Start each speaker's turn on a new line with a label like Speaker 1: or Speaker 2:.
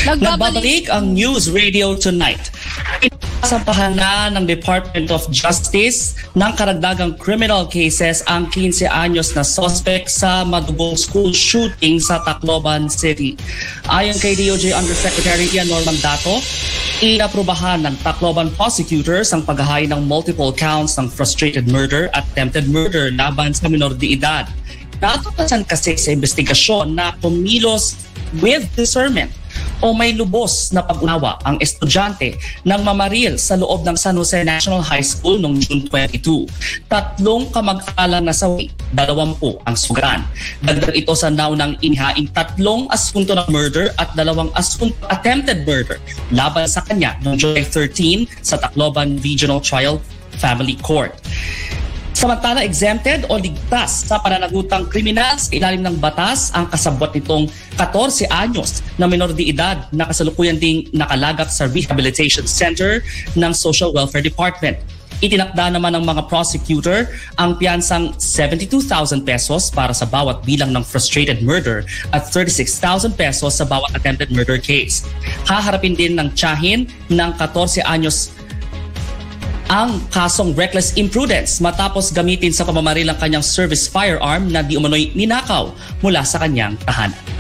Speaker 1: Nagbabalik ang News Radio Tonight. Sampahan na ng Department of Justice ng karagdagang criminal cases ang 15 anyos na suspect sa madugong school shooting sa Tacloban City. Ayon kay DOJ Undersecretary Ian Normandato, inaprubahan ng Tacloban prosecutors ang paghahain ng multiple counts ng frustrated murder at attempted murder laban sa minor de edad. Natuklasan kasi sa investigasyon na kumilos with discernment o may lubos na pag-unawa ang estudyante ng mamaril sa loob ng San Jose National High School noong June 22. 3 kamag-alang nasawi, 20 ang sugan. Dagdag ito sa naunang inihaing 3 asunto ng murder at 2 asunto attempted murder laban sa kanya noong July 13 sa Tacloban Regional Trial Family Court. Samantala, exempted o ligtas sa pananagutang kriminal sa ilalim ng batas ang kasabwat nitong 14 anyos na minor de edad na kasalukuyan ding nakalagak sa Rehabilitation Center ng Social Welfare Department. Itinakda naman ng mga prosecutor ang piyansang 72,000 pesos para sa bawat bilang ng frustrated murder at 36,000 pesos sa bawat attempted murder case. Haharapin din ng tiyahin ng 14 anyos ang kasong reckless imprudence matapos gamitin sa pamamaril ang kanyang service firearm na di umano'y ninakaw mula sa kanyang tahanan.